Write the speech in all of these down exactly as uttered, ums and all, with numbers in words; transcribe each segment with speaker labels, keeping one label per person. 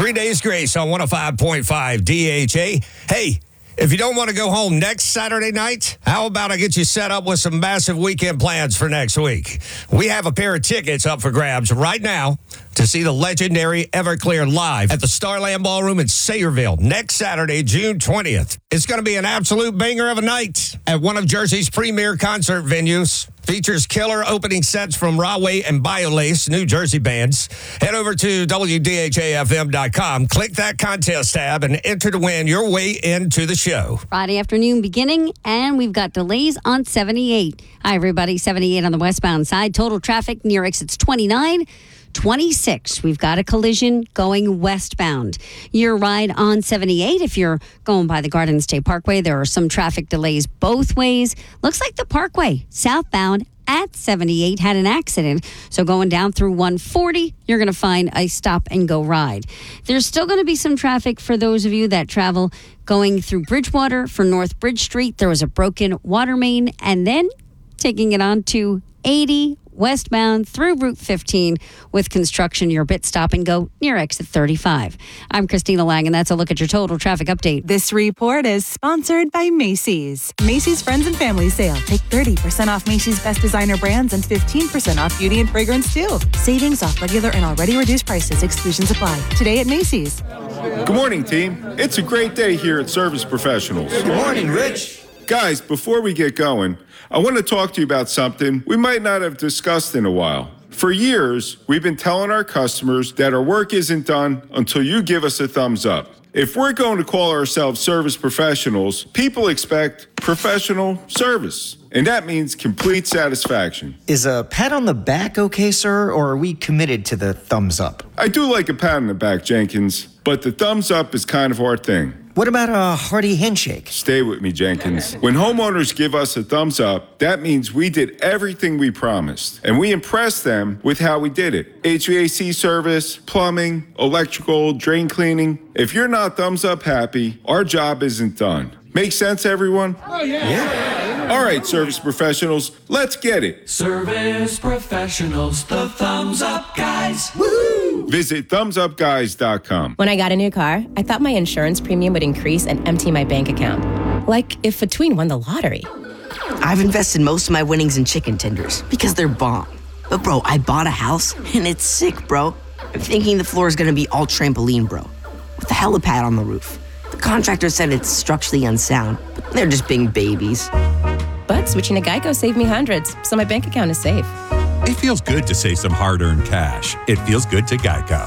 Speaker 1: Three Days Grace on one oh five point five D H A. Hey, if you don't want to go home next Saturday night, how about I get you set up with some massive weekend plans for next week? We have a pair of tickets up for grabs right now to see the legendary Everclear live at the Starland Ballroom in Sayreville next Saturday, June twentieth. It's going to be an absolute banger of a night at one of Jersey's premier concert venues. Features killer opening sets from Rahway and BioLace, New Jersey bands. Head over to W D H A F M dot com, click that contest tab, and enter to win your way into the show.
Speaker 2: Friday afternoon beginning, and we've got delays on seventy-eight. Hi, everybody. seventy-eight on the westbound side. Total traffic near exits twenty-nine. twenty-six, we've got a collision going westbound. Your ride on seventy-eight, if you're going by the Garden State Parkway, there are some traffic delays both ways. Looks like the Parkway southbound at seventy-eight had an accident. So going down through one forty, you're going to find a stop and go ride. There's still going to be some traffic for those of you that travel going through Bridgewater for North Bridge Street. There was a broken water main, and then taking it on to eighty westbound through Route fifteen with construction. Your bit stop and go near exit thirty-five. I'm Christina Lang, and that's a look at your total traffic update.
Speaker 3: This report is sponsored by Macy's. Macy's Friends and Family Sale. Take thirty percent off Macy's best designer brands and fifteen percent off beauty and fragrance too. Savings off regular and already reduced prices. Exclusions apply. Today at Macy's.
Speaker 4: Good morning, team. It's a great day here at Service Professionals.
Speaker 5: Good morning, Rich.
Speaker 4: Guys, before we get going, I want to talk to you about something we might not have discussed in a while. For years, we've been telling our customers that our work isn't done until you give us a thumbs up. If we're going to call ourselves service professionals, people expect professional service, and that means complete satisfaction.
Speaker 5: Is a pat on the back okay, sir, or are we committed to the thumbs up?
Speaker 4: I do like a pat on the back, Jenkins, but the thumbs up is kind of our thing.
Speaker 5: What about a hearty handshake?
Speaker 4: Stay with me, Jenkins. When homeowners give us a thumbs up, that means we did everything we promised, and we impressed them with how we did it. H V A C service, plumbing, electrical, drain cleaning. If you're not thumbs up happy, our job isn't done. Make sense, everyone?
Speaker 5: Oh, yeah. Yeah.
Speaker 4: All right, service professionals, let's get it.
Speaker 6: Service professionals, the thumbs up guys.
Speaker 4: Woo! Visit thumbs up guys dot com.
Speaker 7: When I got a new car, I thought my insurance premium would increase and empty my bank account. Like if a tween won the lottery.
Speaker 8: I've invested most of my winnings in chicken tenders because they're bomb. But bro, I bought a house and it's sick, bro. I'm thinking the floor is gonna be all trampoline, bro, with a helipad on the roof. The contractor said it's structurally unsound, but they're just being babies.
Speaker 7: But switching to Geico saved me hundreds, so my bank account is safe.
Speaker 9: It feels good to save some hard-earned cash. It feels good to Geico.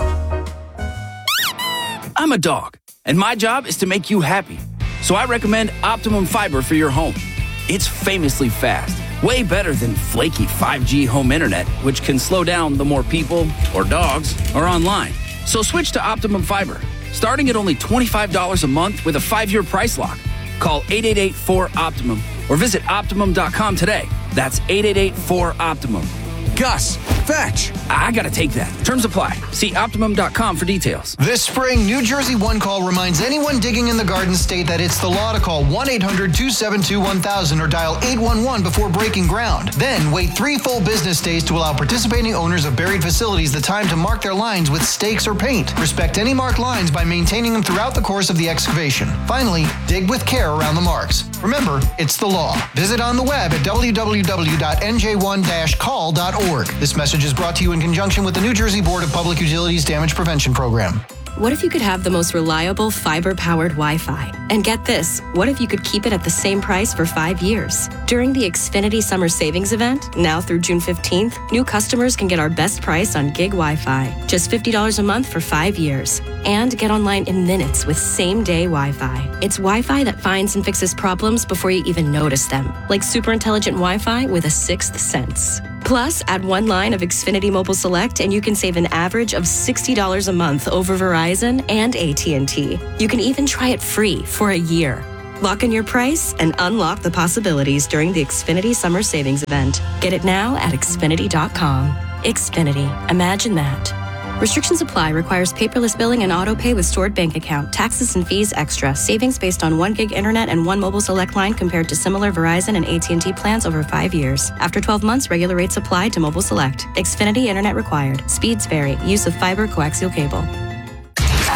Speaker 10: I'm a dog, and my job is to make you happy. So I recommend Optimum Fiber for your home. It's famously fast, way better than flaky five G home internet, which can slow down the more people or dogs are online. So switch to Optimum Fiber, starting at only twenty-five dollars a month with a five-year price lock. Call eight eight eight, four, OPTIMUM or visit optimum dot com today. That's eight eight eight, four, OPTIMUM. Gus, fetch. I gotta take that. Terms apply. See optimum dot com for details.
Speaker 11: This spring, New Jersey One Call reminds anyone digging in the Garden State that it's the law to call one eight hundred, two seven two, one thousand or dial eight one one before breaking ground. Then wait three full business days to allow participating owners of buried facilities the time to mark their lines with stakes or paint. Respect any marked lines by maintaining them throughout the course of the excavation. Finally, dig with care around the marks. Remember, it's the law. Visit on the web at w w w dot n j one dash call dot org. This message is brought to you in conjunction with the New Jersey Board of Public Utilities Damage Prevention Program.
Speaker 12: What if you could have the most reliable fiber-powered Wi-Fi? And get this, what if you could keep it at the same price for five years? During the Xfinity Summer Savings Event, now through June fifteenth, new customers can get our best price on gig Wi-Fi, just fifty dollars a month for five years. And get online in minutes with same-day Wi-Fi. It's Wi-Fi that finds and fixes problems before you even notice them, like super intelligent Wi-Fi with a sixth sense. Plus, add one line of Xfinity Mobile Select and you can save an average of sixty dollars a month over Verizon and A T and T. You can even try it free for a year. Lock in your price and unlock the possibilities during the Xfinity Summer Savings Event. Get it now at xfinity dot com. Xfinity. Imagine that. Restrictions apply. Requires paperless billing and auto pay with stored bank account. Taxes and fees extra. Savings based on one gig internet and one mobile select line compared to similar Verizon and A T and T plans over five years. After twelve months, regular rates apply to mobile select. Xfinity internet required. Speeds vary. Use of fiber coaxial cable.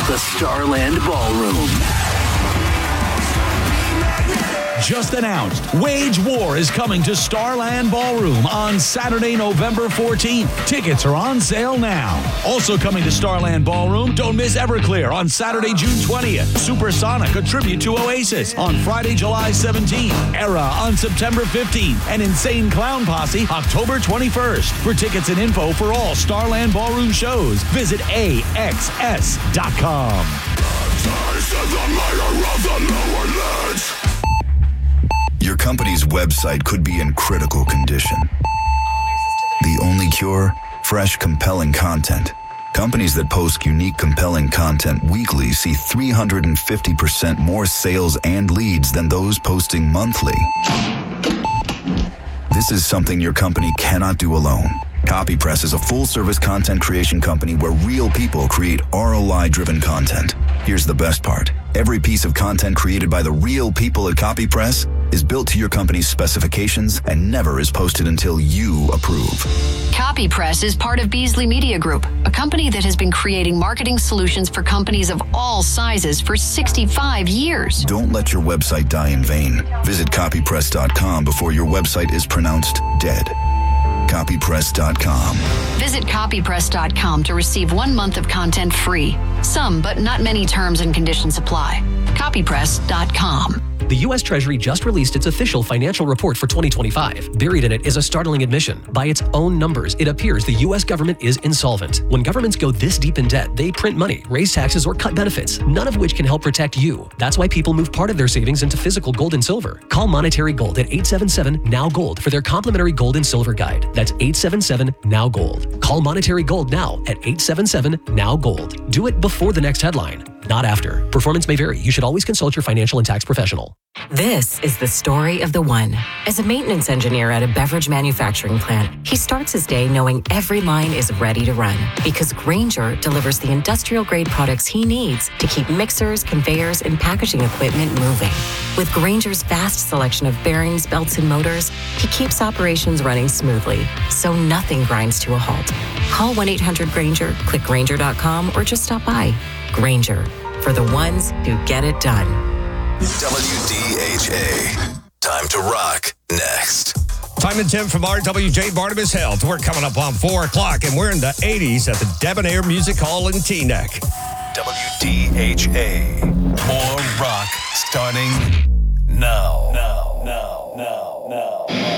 Speaker 13: the Starland Ballroom.
Speaker 14: Just announced, Wage War is coming to Starland Ballroom on Saturday, November fourteenth. Tickets are on sale now. Also coming to Starland Ballroom, don't miss Everclear on Saturday, June twentieth. Supersonic, a tribute to Oasis, on Friday, July seventeenth. Era on September fifteenth. And Insane Clown Posse, October twenty-first. For tickets and info for all Starland Ballroom shows, visit A X S dot com.
Speaker 15: Your company's website could be in critical condition. The only cure? Fresh, compelling content. Companies that post unique, compelling content weekly see three hundred fifty percent more sales and leads than those posting monthly. This is something your company cannot do alone. CopyPress is a full-service content creation company where real people create R O I-driven content. Here's the best part. Every piece of content created by the real people at CopyPress is built to your company's specifications and never is posted until you approve.
Speaker 16: CopyPress is part of Beasley Media Group, a company that has been creating marketing solutions for companies of all sizes for sixty-five years.
Speaker 15: Don't let your website die in vain. Visit copypress dot com before your website is pronounced dead. copypress dot com.
Speaker 16: Visit copypress dot com to receive one month of content free. Some, but not many terms and conditions apply. copypress dot com.
Speaker 17: The U S Treasury just released its official financial report for twenty twenty-five. Buried in it is a startling admission. By its own numbers, it appears the U S government is insolvent. When governments go this deep in debt, they print money, raise taxes, or cut benefits, none of which can help protect you. That's why people move part of their savings into physical gold and silver. Call Monetary Gold at eight seven seven, N O W, GOLD for their complimentary gold and silver guide. That's eight seven seven, N O W, GOLD. Call Monetary Gold now at eight seven seven, N O W, GOLD. Do it before the next headline, not after. Performance may vary. You should always consult your financial and tax professional.
Speaker 18: This is the story of the one. As a maintenance engineer at a beverage manufacturing plant, he starts his day knowing every line is ready to run because Grainger delivers the industrial-grade products he needs to keep mixers, conveyors, and packaging equipment moving. With Grainger's vast selection of bearings, belts, and motors, he keeps operations running smoothly, so nothing grinds to a halt. Call one eight hundred Grainger, click Grainger dot com, or just stop by. Grainger, for the ones who get it done.
Speaker 19: W D H A. Time to rock next.
Speaker 1: Time and Tim from R W J Barnabas Health. We're coming up on four o'clock, and we're in the eighties at the Debonair Music Hall in Teaneck.
Speaker 19: W D H A. More rock starting now. Now, now, now, now, now.